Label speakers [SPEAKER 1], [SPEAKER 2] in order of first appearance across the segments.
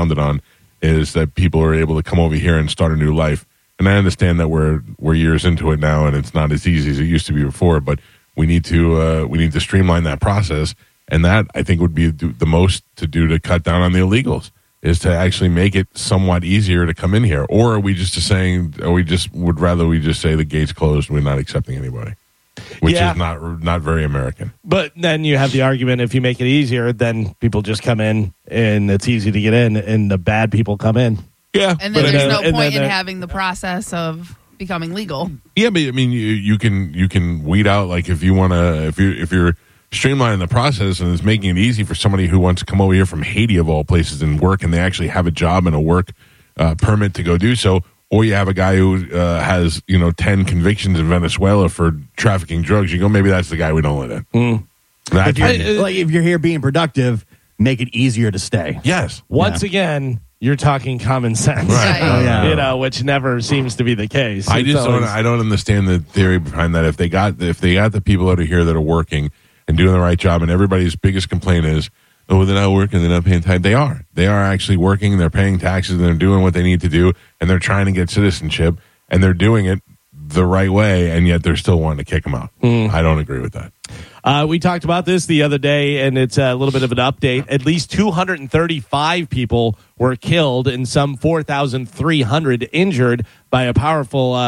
[SPEAKER 1] founded on, is that people are able to come over here and start a new life. And I understand that we're years into it now, and it's not as easy as it used to be before. But we need to streamline that process, and that I think would be the most to do to cut down on the illegals, is to actually make it somewhat easier to come in here. Or are we just saying, or we just would rather we just say the gate's closed and we're not accepting anybody, which is not very American.
[SPEAKER 2] But then you have the argument, if you make it easier, then people just come in and it's easy to get in, and the bad people come in.
[SPEAKER 1] Yeah,
[SPEAKER 3] and then there's no point in having the process of becoming legal.
[SPEAKER 1] Yeah, but I mean, you can weed out, like, if you want to, if you're streamlining the process and it's making it easy for somebody who wants to come over here from Haiti of all places and work, and they actually have a job and a work permit to go do so, or you have a guy who has 10 convictions in Venezuela for trafficking drugs. You go, maybe that's the guy we don't let in.
[SPEAKER 4] If you're here being productive, make it easier to stay.
[SPEAKER 1] Yes.
[SPEAKER 2] Once again, you're talking common sense,
[SPEAKER 1] right?
[SPEAKER 2] Which never seems to be the case.
[SPEAKER 1] I don't understand the theory behind that. If they got the people out of here that are working and doing the right job, and everybody's biggest complaint is, oh, they're not working, they're not paying tax. They are actually working, they're paying taxes, and they're doing what they need to do, and they're trying to get citizenship, and they're doing it the right way, and yet they're still wanting to kick them out. I don't agree with that.
[SPEAKER 2] We talked about this the other day, and it's a little bit of an update. At least 235 people were killed and some 4,300 injured by a pair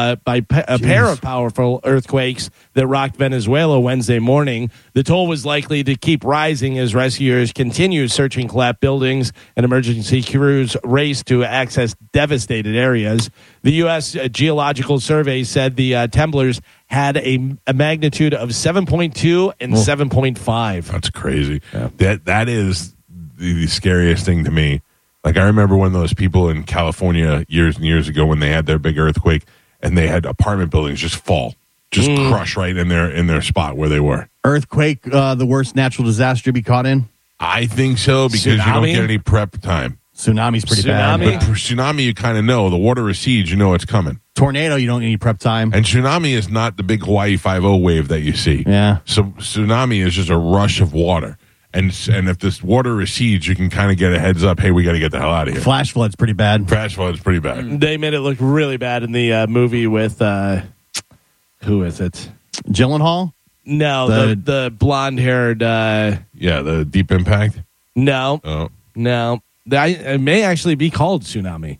[SPEAKER 2] of powerful earthquakes that rocked Venezuela Wednesday morning. The toll was likely to keep rising as rescuers continue searching collapsed buildings and emergency crews race to access devastated areas. The U.S. Geological Survey said the temblors had a magnitude of 7.2 and 7.5.
[SPEAKER 1] That's crazy. Yeah. That is the scariest thing to me. Like, I remember when those people in California years and years ago, when they had their big earthquake and they had apartment buildings just fall, just crush right in their spot where they were.
[SPEAKER 4] Earthquake, the worst natural disaster to be caught in?
[SPEAKER 1] I think so, because you don't get any prep time.
[SPEAKER 4] Tsunami's pretty bad.
[SPEAKER 1] But tsunami, you kind of know. The water recedes, you know it's coming.
[SPEAKER 4] Tornado, you don't need any prep time.
[SPEAKER 1] And tsunami is not the big Hawaii 5-0 wave that you see.
[SPEAKER 4] Yeah.
[SPEAKER 1] So tsunami is just a rush of water. And if this water recedes, you can kind of get a heads up, hey, we got to get the hell out of here.
[SPEAKER 4] Flash flood's pretty bad.
[SPEAKER 1] Flash flood's pretty bad.
[SPEAKER 2] They made it look really bad in the movie with, who is it?
[SPEAKER 4] Gyllenhaal?
[SPEAKER 2] No, the blonde-haired...
[SPEAKER 1] the Deep Impact?
[SPEAKER 2] No.
[SPEAKER 1] Oh.
[SPEAKER 2] No. It may actually be called Tsunami.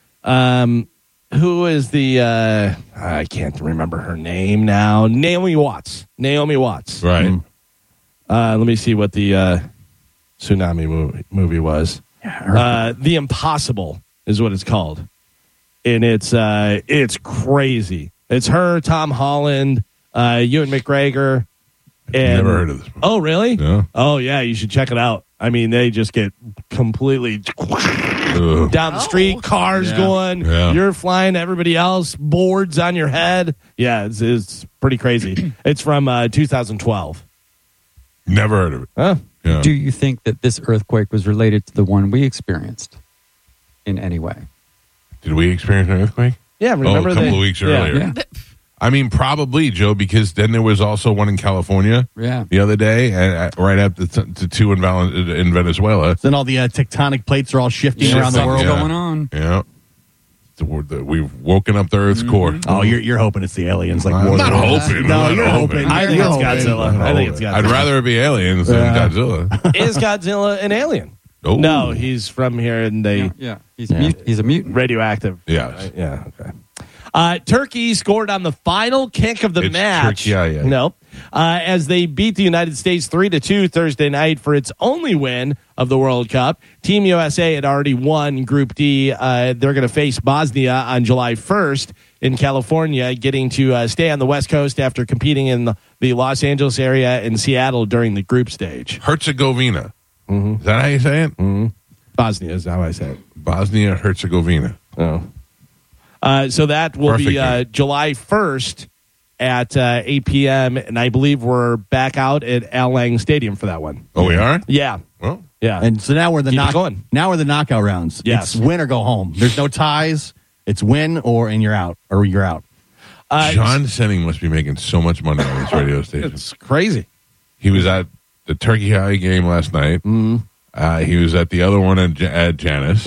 [SPEAKER 2] Who is the... I can't remember her name now. Naomi Watts.
[SPEAKER 1] Right.
[SPEAKER 2] Let me see what the Tsunami movie was. The Impossible is what it's called. And it's crazy. It's her, Tom Holland, Ewan McGregor. And,
[SPEAKER 1] never heard of this movie.
[SPEAKER 2] Oh, really?
[SPEAKER 1] Yeah.
[SPEAKER 2] Oh, yeah, you should check it out. I mean, they just get completely down the street, cars going, you're flying, everybody else, boards on your head. Yeah, it's pretty crazy. It's from 2012.
[SPEAKER 1] Never heard of it.
[SPEAKER 2] Huh?
[SPEAKER 5] Yeah. Do you think that this earthquake was related to the one we experienced in any way?
[SPEAKER 1] Did we experience an earthquake?
[SPEAKER 2] Yeah, remember
[SPEAKER 1] a couple of weeks earlier. Yeah. I mean, probably, Joe, because then there was also one in California the other day, right after the two in Venezuela.
[SPEAKER 4] Then all the tectonic plates are all shifting around the world.
[SPEAKER 5] Going on.
[SPEAKER 1] Yeah. We've woken up the Earth's core.
[SPEAKER 4] Oh, you're hoping it's the aliens. Like
[SPEAKER 1] I'm not hoping.
[SPEAKER 4] No, you're hoping.
[SPEAKER 2] I think it's Godzilla.
[SPEAKER 1] I'd rather it be aliens than Godzilla.
[SPEAKER 2] Is Godzilla an alien?
[SPEAKER 1] Oh.
[SPEAKER 2] No, he's from here, and they...
[SPEAKER 5] Yeah, he's a mutant.
[SPEAKER 2] Radioactive.
[SPEAKER 1] Yes.
[SPEAKER 2] Right? Yeah, okay. Turkey scored on the final kick of the match.
[SPEAKER 1] Turkey,
[SPEAKER 2] No. As they beat the United States 3-2 Thursday night for its only win of the World Cup. Team USA had already won Group D. They're going to face Bosnia on July 1st in California, getting to stay on the West Coast after competing in the Los Angeles area and Seattle during the group stage.
[SPEAKER 1] Herzegovina.
[SPEAKER 2] Mm-hmm.
[SPEAKER 1] Is that how you say it?
[SPEAKER 2] Mm-hmm. Bosnia is how I say it.
[SPEAKER 1] Bosnia Herzegovina.
[SPEAKER 2] Oh. So that will be July 1st at 8 p.m., and I believe we're back out at Al Lang Stadium for that one.
[SPEAKER 1] Oh, we are?
[SPEAKER 2] Yeah.
[SPEAKER 1] Well,
[SPEAKER 2] yeah.
[SPEAKER 4] And so now we're now we're the knockout rounds.
[SPEAKER 2] Yes.
[SPEAKER 4] It's win or go home. There's no ties. It's win and you're out.
[SPEAKER 1] John Senning must be making so much money on this radio station.
[SPEAKER 2] It's crazy.
[SPEAKER 1] He was at the Turkey High game last night.
[SPEAKER 2] Mm-hmm.
[SPEAKER 1] He was at the other one at Janice.